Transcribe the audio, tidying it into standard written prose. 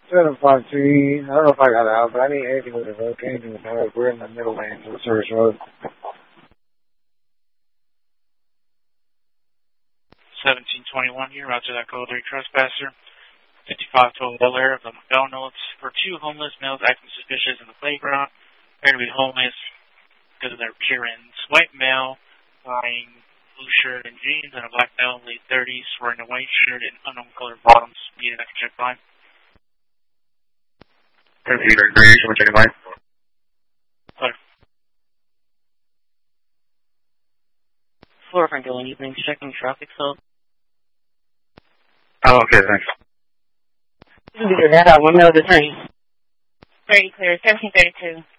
753. I don't know if I got out, but I need anything with a hook, anything with a hook. We're in the middle lane for the service road. 1721 here, Roger that code 3 trespasser. 5512 Bel Air of the McDonald's for 2 homeless males acting suspicious in the playground. They're going to be homeless because of their appearance. White male wearing blue shirt and jeans and a black male, late 30s, wearing a white shirt and unknown colored bottoms. Needed an check line. Check line. Clear. Floor front going evening, checking traffic flow. Oh, okay, thanks. That 1 minute to 3. Very clear, 1732.